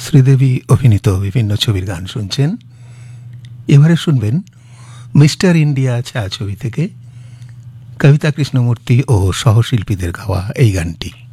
শ্রীদেবী অভিনীত বিভিন্ন ছবির গান শুনছেন। এবারে শুনবেন মিস্টার ইন্ডিয়া ছায়াছবি থেকে কবিতা কৃষ্ণমূর্তি ও সহশিল্পীদের গাওয়া এই গানটি।